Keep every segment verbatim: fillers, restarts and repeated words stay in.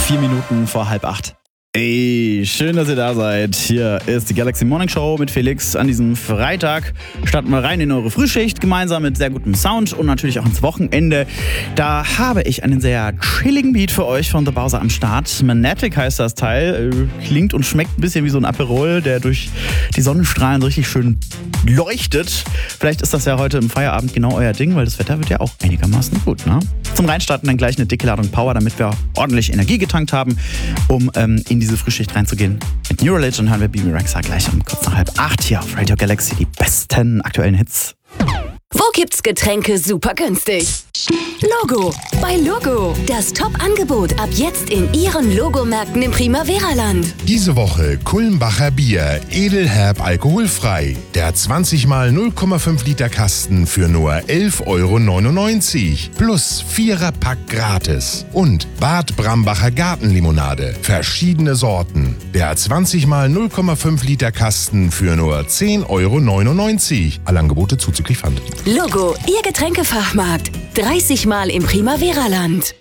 Vier Minuten vor halb acht. Ey, schön, dass ihr da seid. Hier ist die Galaxy Morning Show mit Felix. An diesem Freitag starten wir rein in eure Frühschicht, gemeinsam mit sehr gutem Sound und natürlich auch ins Wochenende. Da habe ich einen sehr chilligen Beat für euch von The Bowser am Start. Magnetic heißt das Teil. Klingt und schmeckt ein bisschen wie so ein Aperol, der durch die Sonnenstrahlen so richtig schön leuchtet. Vielleicht ist das ja heute im Feierabend genau euer Ding, weil das Wetter wird ja auch einigermaßen gut, ne? Zum Reinstarten dann gleich eine dicke Ladung Power, damit wir ordentlich Energie getankt haben, um ähm, in diese Frühschicht reinzugehen. Mit New Religion hören wir Bibi Rexha gleich um kurz nach halb acht hier auf Radio Galaxy. Die besten aktuellen Hits. Wo gibt's Getränke super günstig? Logo. Bei Logo. Das Top-Angebot ab jetzt in Ihren Logomärkten im Primavera-Land. Diese Woche Kulmbacher Bier, edelherb alkoholfrei. Der zwanzig mal null Komma fünf Liter Kasten für nur elf Euro neunundneunzig. Plus Vierer-Pack gratis. Und Bad Brambacher Gartenlimonade. Verschiedene Sorten. Der zwanzig mal null Komma fünf Liter Kasten für nur zehn Euro neunundneunzig. Alle Angebote zuzüglich Pfand. Logo, Ihr Getränkefachmarkt. dreißig Mal im Primavera-Land.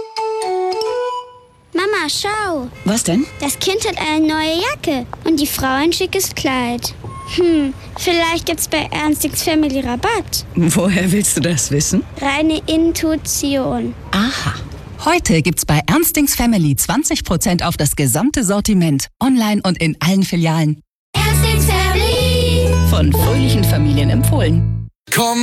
Mama, schau. Was denn? Das Kind hat eine neue Jacke und die Frau ein schickes Kleid. Hm, vielleicht gibt's bei Ernstings Family Rabatt. Woher willst du das wissen? Reine Intuition. Aha. Heute gibt's bei Ernstings Family zwanzig Prozent auf das gesamte Sortiment. Online und in allen Filialen. Ernstings Family. Von fröhlichen Familien empfohlen. Komm